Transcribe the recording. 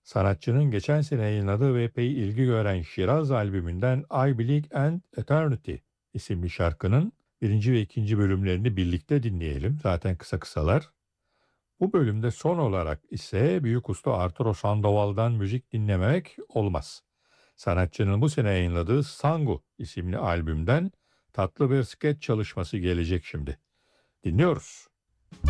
Sanatçının geçen sene yayınladığı ve epey ilgi gören Şiraz albümünden I Believe and Eternity isimli şarkının birinci ve ikinci bölümlerini birlikte dinleyelim. Zaten kısa kısalar. Bu bölümde son olarak ise büyük usta Arturo Sandoval'dan müzik dinlememek olmaz. Sanatçının bu sene yayınladığı Sangu isimli albümden tatlı bir skeç çalışması gelecek şimdi. Dinliyoruz.